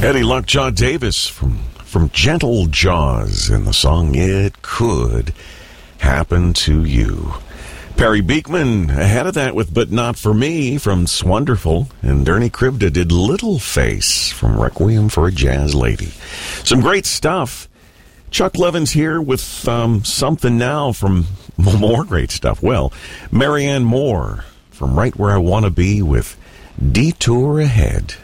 Eddie Lockjaw Davis from Gentle Jaws in the song It Could Happen to You. Perry Beekman ahead of that with But Not For Me from Swonderful, and Ernie Krivda did Little Face from Requiem for a Jazz Lady. Some great stuff. Chuck Levin's here with something now from more great stuff. Well, Marianne Moore from Right Where I Want to Be with Detour Ahead.